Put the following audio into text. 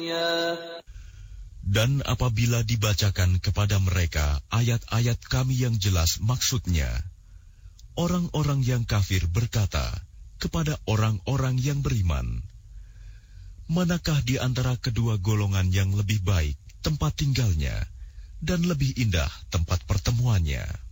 الدنيا Dan apabila dibacakan kepada mereka ayat-ayat kami yang jelas maksudnya, orang-orang yang kafir berkata kepada orang-orang yang beriman, manakah di antara kedua golongan yang lebih baik tempat tinggalnya dan lebih indah tempat pertemuannya?